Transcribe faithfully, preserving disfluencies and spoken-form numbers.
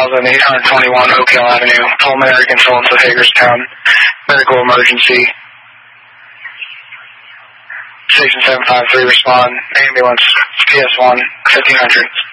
thousand eight hundred twenty-one Oak Hill Avenue, pulmonary consultants of Hagerstown, medical emergency. Station seven five three respond, ambulance, P S one, fifteen hundred.